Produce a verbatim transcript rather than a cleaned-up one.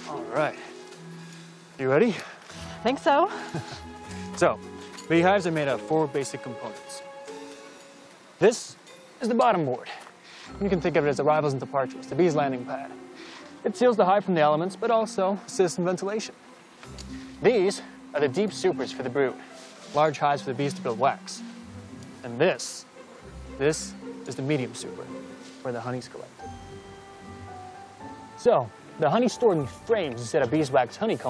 All right. You ready? Think so? So, beehives are made of four basic components. This is the bottom board. You can think of it as arrivals and departures, the bee's landing pad. It seals the hive from the elements, but also assists in ventilation. These are the deep supers for the brood, large hives for the bees to build wax. And this, this is the medium super, where the honey's collected. So, the honey's stored in frames instead of beeswax honeycomb